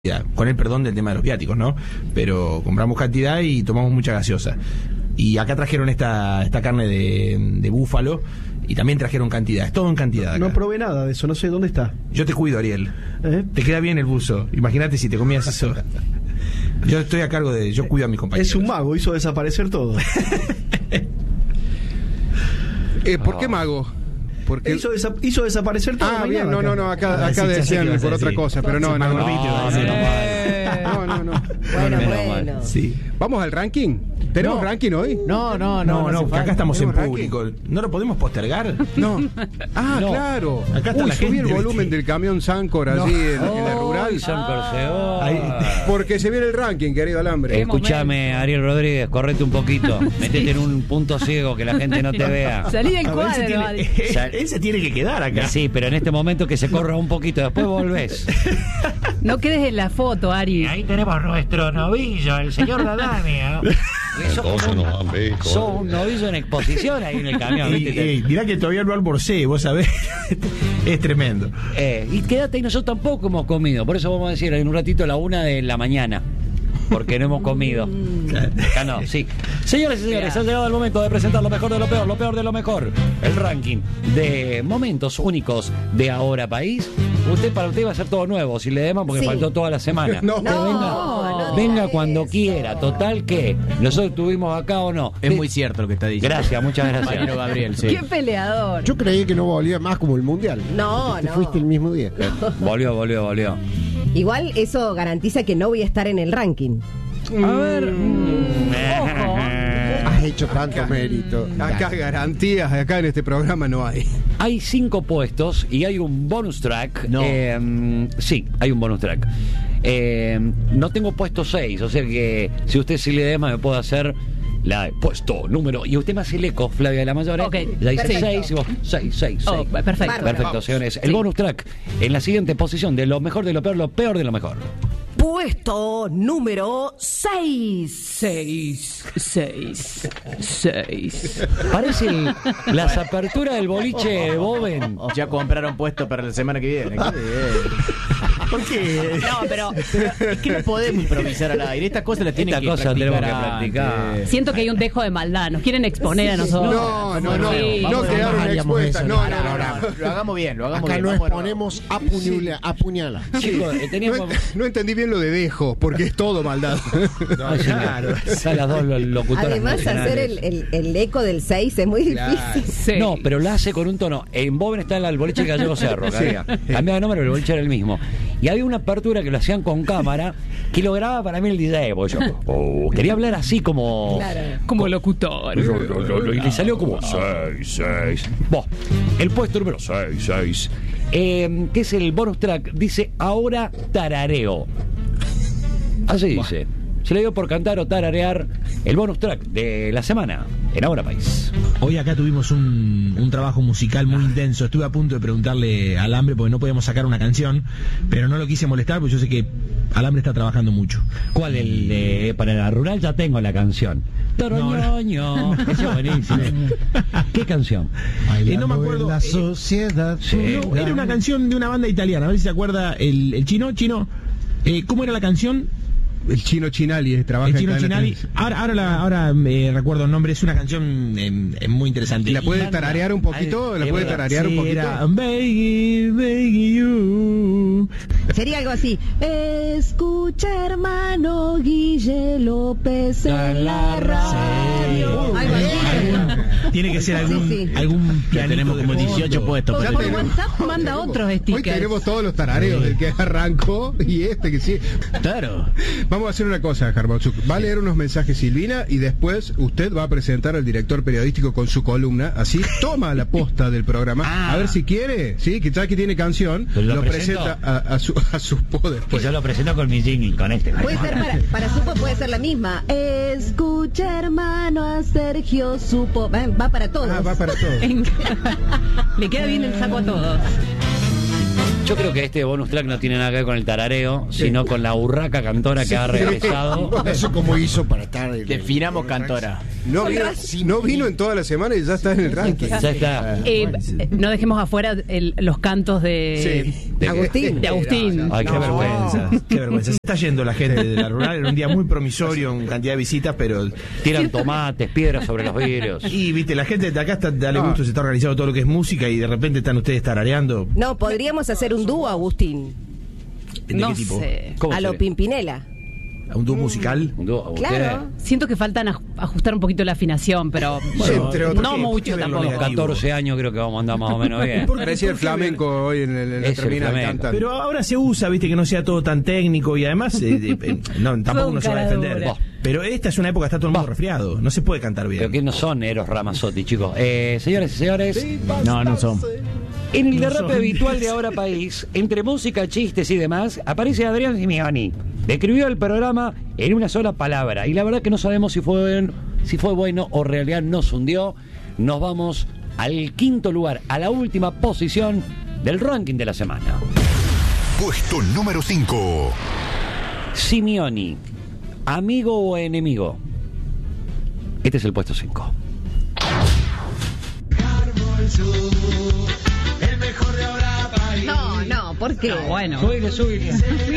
con el perdón del tema de los viáticos, ¿no? Pero compramos cantidad y tomamos mucha gaseosa. Y acá trajeron esta carne de búfalo y también trajeron cantidad. Es todo en cantidad acá. No probé nada de eso, no sé dónde está. Yo te cuido, Ariel. Te queda bien el buzo. Imagínate si te comías eso. Yo estoy a cargo de... Yo cuido a mis compañeros. Es un mago, hizo desaparecer todo. ¿Por qué mago? Porque hizo desaparecer todo. Ah, bien, no, acá decían por otra cosa, pero no. Bueno. Sí. ¿Vamos al ranking? ¿Tenemos ranking hoy? No, acá estamos en público. ¿No lo podemos postergar? No. Claro. Acá está la subí gente, el volumen del camión Sancor allí en la rural. Sancor se va. Porque se viene el ranking, querido Alambre. Escúchame, Ariel Rodríguez, correte un poquito. Metete en un punto ciego que la gente no te vea. Salí del cuadro. Ese tiene que quedar acá. Sí, pero en este momento que se corra un poquito, después volvés. No quedes en la foto, Ari. Ahí tenemos nuestro novillo, el señor Dadania. Sos un novillo en exposición ahí en el camión. Mirá que todavía no almorcé, vos sabés. Es tremendo. Y quédate, y nosotros tampoco hemos comido. Por eso vamos a decir en un ratito a la 1 de la mañana. Porque no hemos comido. Acá no, sí. Señores y señores, ha llegado el momento de presentar lo mejor de lo peor de lo mejor. El ranking de momentos únicos de Ahora País. Para usted va a ser todo nuevo, si le demás, porque faltó toda la semana. Venga cuando quiera. Total que nosotros estuvimos acá o no. Es muy cierto lo que está diciendo. Gracias, muchas gracias. Compañero Gabriel, sí. Qué peleador. Yo creí que no volvía más como el Mundial. No. Fuiste el mismo día. Volvió. Igual eso garantiza que no voy a estar en el ranking. A ver. Ojo. Has hecho tanto mérito. Acá garantías, acá en este programa no hay. Hay 5 puestos y hay un bonus track. No. Sí, hay un bonus track. No tengo puesto 6, o sea que si usted sí le dema me puede hacer la de puesto número. Y usted me hace el eco, Flavia de la Mayor. Ya dice 6 y vos 6. Perfecto. Perfecto, señores. El bonus track en la siguiente posición de lo mejor de lo peor de lo mejor. Puesto número 6. 6. Parece las aperturas del boliche de Boven. Ya compraron puesto para la semana que viene. ¿Por qué? No, pero es que no podemos improvisar al aire. Estas cosas las tienen que practicar. Siento que hay un dejo de maldad. Nos quieren exponer a nosotros. No quedaron expuestas. No. Lo hagamos bien. Acá no exponemos apuñala. Chicos, No entendí bien lo de dejo, porque es todo maldad. Claro. Están las dos locutores. Además, hacer el eco del 6 es muy difícil. Sí. No, pero la hace con un tono. En Boven está el boliche Gallego Cerro. Cambiaba de nombre, pero el boliche era el mismo. Y había una apertura que lo hacían con cámara que lo grababa para mí el DJ. Porque yo quería hablar así como... Claro. Como locutor. Y le salió como 6. El puesto número 6. Que es el bonus track. Dice ahora tarareo. Así dice. Se le dio por cantar o tararear el bonus track de la semana en Ahora País. Hoy acá tuvimos un trabajo musical muy intenso. Estuve a punto de preguntarle a Alambre porque no podíamos sacar una canción, pero no lo quise molestar porque yo sé que Alambre está trabajando mucho. ¿Cuál? El de para la rural ya tengo la canción. Toroñoño. Esa es buenísima. ¿Qué canción? No me acuerdo. La sociedad. No, era una canción de una banda italiana. A ver si se acuerda el chino. ¿Cómo era la canción? El Chino Chinali trabaja el Chino en Chinali. Ahora recuerdo el nombre. Es una canción muy interesante. ¿La puede tararear un poquito? Sí, era Begging You. Sería algo así. Escucha, hermano Guille López en la radio. Tiene que ser algún Ya tenemos como 18 puestos. Por WhatsApp manda otros stickers. Hoy tenemos todos los tarareos, el que arrancó y que sí. Claro. Vamos a hacer una cosa, Jarbotzuk. Va a leer unos mensajes Silvina y después usted va a presentar al director periodístico con su columna. Así toma la posta del programa. A ver si quiere, ¿sí? Quizás que tiene canción, lo presenta a su poder. Y yo lo presento con mi jingle, con este. Puede ser para Supo, puede ser la misma. Escucha, hermano, a Sergio Supo. Va para todos. Va para todos. Le queda bien el saco a todos. Yo creo que este bonus track no tiene nada que ver con el tarareo, sino con la urraca cantora que ha regresado. No sé cómo hizo para estar. Definamos cantora. No vino en toda la semana y ya está en el ranking. Ya está. No dejemos afuera los cantos de Agustín. De Agustín. Ay, qué vergüenza. Qué vergüenza. Se está yendo la gente de la rural en un día muy promisorio en cantidad de visitas, pero. Tiran tomates, piedras sobre los vidrios. Y viste, la gente de acá está, dale gusto, se está organizando todo lo que es música y de repente están ustedes tarareando. No, podríamos hacer un dúo, Agustín. ¿De No qué tipo? sé. ¿Cómo A lo sería? Pimpinela. ¿Un dúo musical? Un dúo, Claro. Siento que faltan ajustar un poquito la afinación, pero Entre otros. no mucho Hay que verlo tampoco. negativo. 14 años creo que vamos a andar más o menos bien. Parecía el flamenco hoy en la Es el terminal flamenco. cantando. Pero ahora se usa, viste, que no sea todo tan técnico y además no, tampoco uno se va a defender. Dura. Pero esta es una época, está todo el mundo resfriado, no se puede cantar bien. Pero que no son Eros Ramazzotti, chicos. Señores y señores, No son. en el derrape habitual de Ahora País, entre música, chistes y demás, aparece Adrián Simioni. Describió el programa en una sola palabra. Y la verdad que no sabemos si fue bueno o en realidad nos hundió. Nos vamos al quinto lugar, a la última posición del ranking de la semana. Puesto número 5. Simioni, ¿amigo o enemigo? Este es el puesto 5. No, ¿por qué? Bueno. Súbile.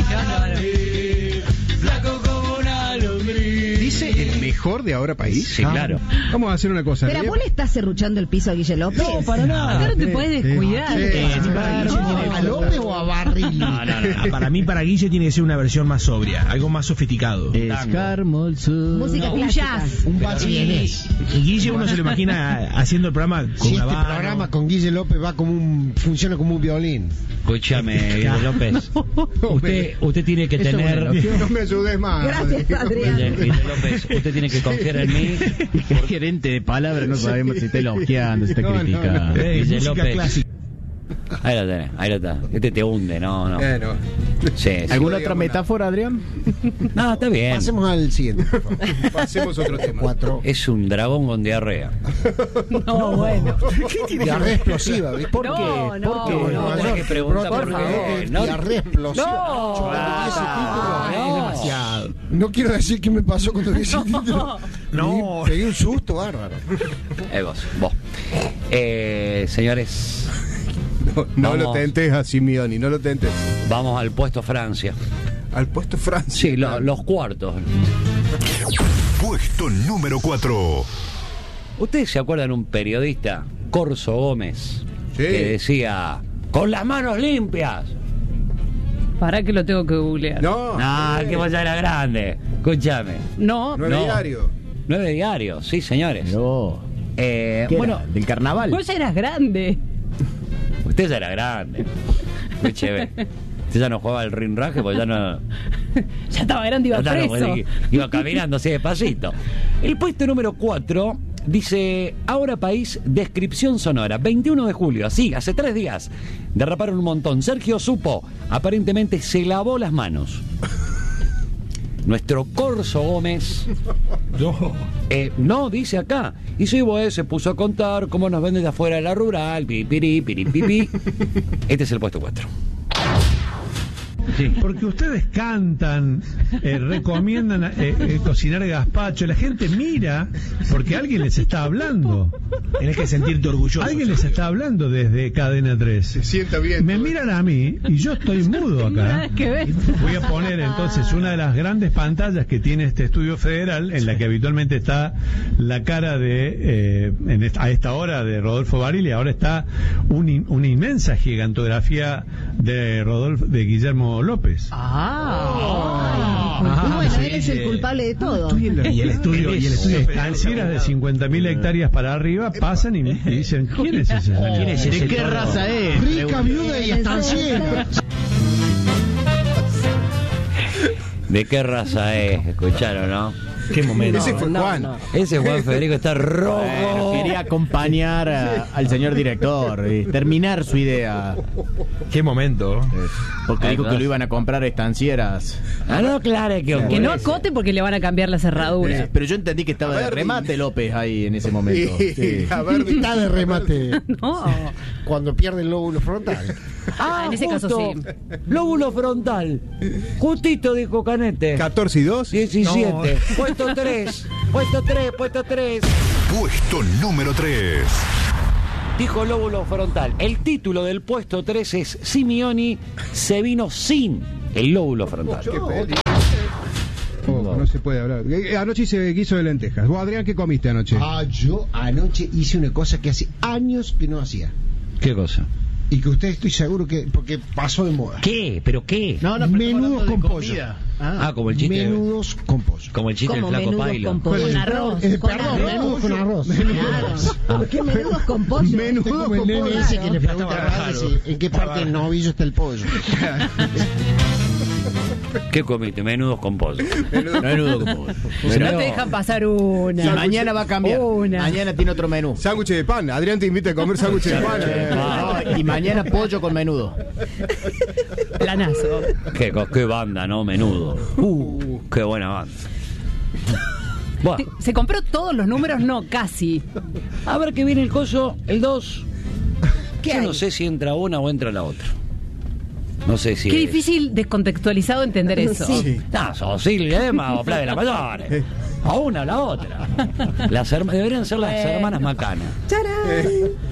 ¿Dice el mejor de Ahora País? Sí, claro. Vamos a hacer una cosa. Pero vos le estás serruchando el piso a Guille López. No, para nada. Acá no te puedes descuidar. ¿A López o a Barril? No. Para mí, para Guille tiene que ser una versión más sobria, algo más sofisticado. Música Un clásica. jazz. Un bachienés. Y Guille uno se lo imagina haciendo el programa con Si una este barra. programa con Guille López va funciona como un violín. Escúchame, Guille López. Usted tiene que tener. No me ayudes más. Gracias, Adrián. Guille López, usted tiene que confiar en mí. Gerente de palabras, no sabemos si está elogiando, si está No, criticando. Guille Música López. clásica. Ahí lo tenés, ahí lo está. Este te hunde, no. No. Sí. ¿Alguna no otra digamos metáfora, Adrián? No, está bien. Pasemos al siguiente, por favor. Pasemos a otro tema. 4. Es un dragón con diarrea. No, bueno. Diarrea explosiva, ¿viste? ¿Por No, qué? no, ¿Por qué? no. Tenés que preguntar por qué. No. Diarrea explosiva. No. Demasiado. No quiero decir qué me pasó cuando vi ese título. No. Pegué un susto bárbaro. Vos. Señores, No Vamos. lo tentes a Simioni, no lo tentes. vamos al puesto Francia. Al puesto Francia. Sí, los cuartos. Puesto número 4. ¿Ustedes se acuerdan un periodista, Corso Gómez, Sí. que decía, con las manos limpias? Para que lo tengo que googlear. No. Que vos ya era grande. Escúchame. No. 9 diario. 9 diarios, sí, señores. Pero, ¿qué Bueno, era? ¿Del carnaval? Vos ya eras grande. usted ya era grande. Escúcheme. Usted ya no jugaba al rinraje porque ya no. Ya estaba grande y iba ya no, preso. iba caminando así despacito. El puesto número 4 dice: Ahora País, descripción sonora. 21 de julio, así, hace 3 días. Derraparon un montón. Sergio Supo, aparentemente se lavó las manos. Nuestro Corso Gómez no, dice acá. Y sí, se puso a contar cómo nos venden de afuera de la rural. Pipirí, piripipi. Este es el puesto 4. Porque ustedes cantan, recomiendan cocinar gazpacho, la gente mira porque alguien les está hablando. Tienes que sentirte orgulloso. Alguien les está hablando desde Cadena 3. Se sienta bien. Me miran a mí y yo estoy mudo acá. Voy a poner entonces una de las grandes pantallas que tiene este estudio federal, en la que habitualmente está la cara de a esta hora de Rodolfo Barili. Ahora está una inmensa gigantografía de Guillermo López. Bueno, él es el culpable de todo. Y el estudio estancieras de 50.000 hectáreas para arriba pasan y dicen: ¿quién es ese señor? ¿Quién es ese? ¿De qué raza es? Rica, viuda y estanciera. ¿De qué raza es? ¿Escucharon, no? Qué momento. Ese fue Juan. Ese Juan Federico está rojo. Bueno, quería acompañar al señor director y terminar su idea. Qué momento. Porque dijo que lo iban a comprar estancieras. No, claro Que no acote porque le van a cambiar la cerradura. Pero yo entendí que estaba de remate López ahí en ese momento. Sí. A ver, está de remate. No. Cuando pierde el lóbulo frontal. En ese caso justo. sí. Lóbulo frontal. Justito, dijo Canete. 14 y 2. 17. No. Puesto 3. Puesto 3. Puesto 3. Puesto número 3. Dijo lóbulo frontal. El título del puesto 3 es Simeoni se vino sin el lóbulo frontal. No se puede hablar. Anoche hice guiso de lentejas. Vos, Adrián, ¿qué comiste anoche? Yo anoche hice una cosa que hace años que no hacía. ¿Qué cosa? Y que usted estoy seguro que... porque pasó de moda. ¿Qué? ¿Pero qué? Menudos con pollo. Como el chiste. Menudos con pollo. Como el chiste del flaco Pailo. Con arroz. Perdón, menudos con arroz. ¿Por qué menudos con pollo? Menudos con pollo. Ese que le pregunta a Reyes en qué parte del novillo está el pollo. ¿Qué comiste? Menudos con pollo. Menudo con pollo. No te dejan pasar una. Y mañana va a cambiar. Mañana tiene otro menú. Sándwich de pan. Adrián te invita a comer sándwich de pan. No, y mañana pollo con menudo. Planazo. Qué banda, ¿no? Menudo. Qué buena banda. Bueno, ¿Se compró todos los números? No, casi. a ver qué viene el coso, el 2. ¿Qué Yo hay? no sé si entra una o entra la otra. No sé si. Qué difícil descontextualizado entender eso. Sí. No, sos Silvia Dema o Flavia La Mayores. A una o la otra. Deberían ser las hermanas Macana. ¡Tarán!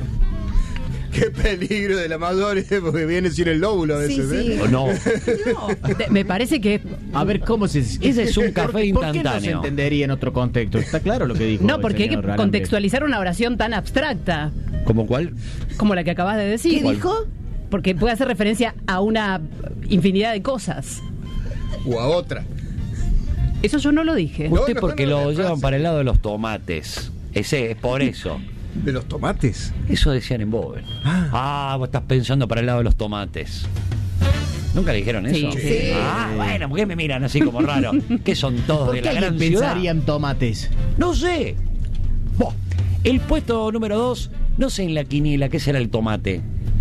Qué peligro de la Mayores, porque viene sin el lóbulo a veces. Sí, sí. ¿O no? Me parece que... A ver, ¿cómo se...? Ese es un café ¿Por qué no se instantáneo. entendería en otro contexto? Está claro lo que dijo. No, el porque hay que señor Alambre. contextualizar una oración tan abstracta ¿Cómo cuál? como la que acabas de decir. ¿Qué dijo? Porque puede hacer referencia a una infinidad de cosas. O a otra. Eso yo no lo dije. Usted no, porque no, lo la llevan frase. para el lado de los tomates. Ese es por eso. ¿De los tomates? Eso decían en Boven. Vos estás pensando para el lado de los tomates. ¿Nunca le dijeron Sí. eso? Sí. Bueno, ¿por qué me miran así como raro? ¿Qué son todos ¿Por de qué la gran alguien ciudad? pensaría en tomates? No sé. El puesto número 2, no sé en la quiniela qué será el tomate.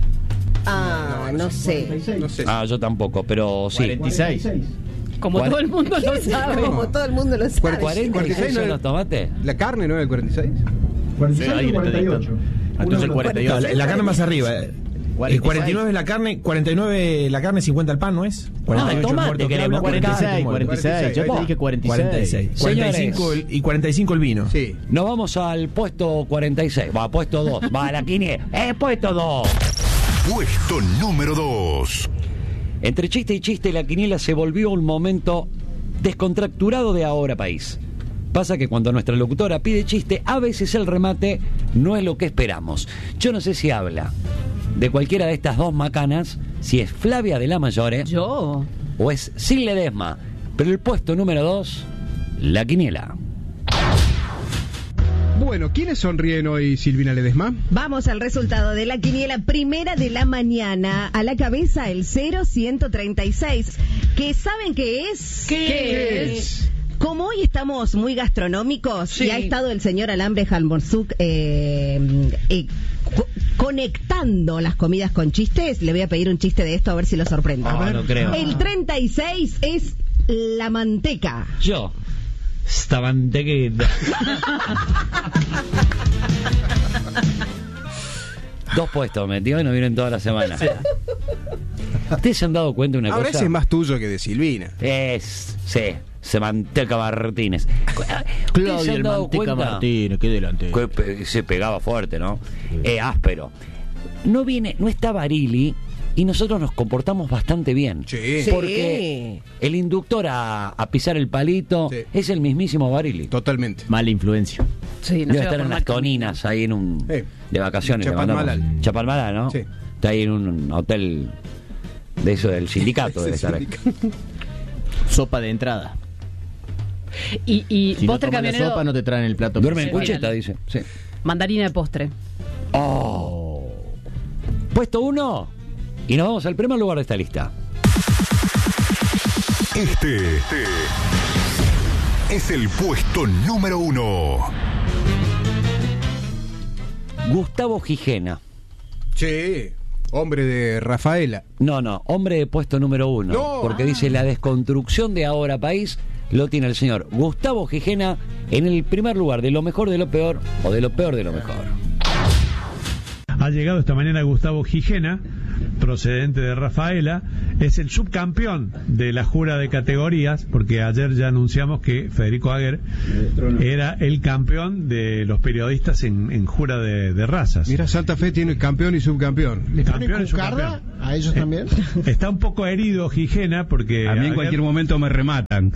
No sé. No sé. Yo tampoco, pero sí. 46. Como todo el mundo lo sabe. Como todo el mundo lo sabe. 46 son los tomates. ¿La carne no era el 46? Sí, alguien está dictando. Entonces el 48. La carne más arriba. El 49 es la carne, 49 la carne, 50 el pan, ¿no es? 48 el tomate muerto que queremos, habla, 46, 46. Yo te dije 46. 45 y 45 el vino. Sí. Nos vamos al puesto 46. Va, puesto 2. Va a la quiniela. Puesto 2. Puesto número 2. Entre chiste y chiste, la quiniela se volvió un momento descontracturado de Ahora País. Pasa que cuando nuestra locutora pide chiste, a veces el remate no es lo que esperamos. Yo no sé si habla de cualquiera de estas dos macanas, si es Flavia de la Mayore Yo. o es Sil Ledesma. Pero el puesto número 2, la quiniela. Bueno, ¿quiénes sonríen hoy, Silvina Ledesma? Vamos al resultado de la quiniela primera de la mañana. A la cabeza el 0136. ¿Que saben qué es? ¿Qué es? Como hoy estamos muy gastronómicos Sí. y ha estado el señor Alambre Halmorzuk conectando las comidas con chistes, le voy a pedir un chiste de esto a ver si lo sorprende. No creo. El 36 es la manteca. Yo. Esta mantequita. Dos puestos metió y no vienen toda la semana. ¿Ustedes se han dado cuenta de una Ahora cosa? ese es más tuyo que de Silvina. Sí, se Manteca Martínez. ¿Ustedes se Claudio han el dado Manteca cuenta? Martínez, qué delante. Se pegaba fuerte, ¿no? Áspero. No está Barili y nosotros nos comportamos bastante bien. Sí. Porque el inductor a pisar el palito Sí. es el mismísimo Barili. Totalmente. Mala influencia. Sí, no Debe se va estar por en mal las camino. Toninas, ahí en un... Sí. De vacaciones. le Chapalmalal. mandamos. Chapalmalal, ¿no? Sí. Está ahí en un hotel de eso del sindicato. Debe estar ahí. Sopa de entrada. Y Si no postre tomas la camionero, sopa no te traen el plato. Duerme en Sí, cucheta, final. dice. Sí. mandarina de postre. Puesto 1. Y nos vamos al primer lugar de esta lista. Este es el puesto número 1. Gustavo Gijena. Sí, hombre de Rafaela. No, hombre de puesto número 1. No. Porque dice la desconstrucción de Ahora País lo tiene el señor Gustavo Gijena en el primer lugar de lo mejor de lo peor o de lo peor de lo mejor. Ha llegado esta mañana Gustavo Gijena, procedente de Rafaela, es el subcampeón de la jura de categorías, porque ayer ya anunciamos que Federico Aguer era el campeón de los periodistas en jura de razas. Mira, Santa Fe tiene campeón y subcampeón. ¿Le ponen Campeón y cucarda subcampeón. a ellos también? Está un poco herido Gijena porque A mí en cualquier momento me rematan.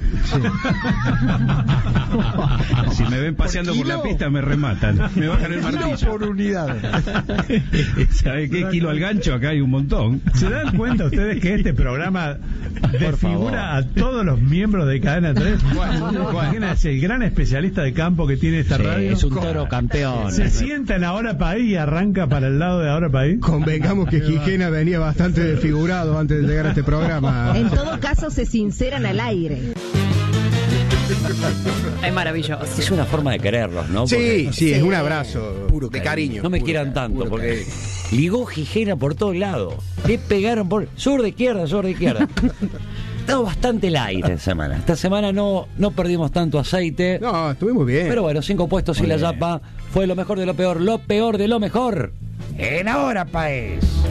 Si me ven paseando por la pista me rematan. Me bajan el martillo. Por unidad. ¿Sabe qué? Kilo al gancho, acá hay un montón. ¿Se dan cuenta ustedes que este programa desfigura a todos los miembros de Cadena 3? Imagínense, el gran especialista de campo que tiene esta radio. Es un toro campeón. Se sienta en Ahora País y arranca para el lado de Ahora País. Convengamos que Gijena venía bastante desfigurado antes de llegar a este programa. En todo caso, se sinceran al aire. Es maravilloso. Es una forma de quererlos, ¿no? Sí, Porque sí, es un abrazo de cariño. no me quieran tanto, porque ligó Gijena por todos lados. Le pegaron por sur de izquierda, sur de izquierda. Estado bastante light en semana. Esta semana no perdimos tanto aceite. No, estuvimos bien. Pero bueno, 5 puestos y la Yapa fue lo mejor de lo peor de lo mejor. En Ahora País.